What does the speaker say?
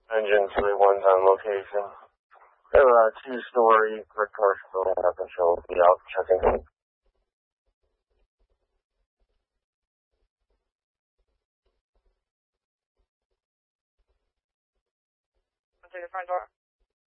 Engine 31's on location. We have a two-story brick commercial building under control. Be out checking. I'll take the front door.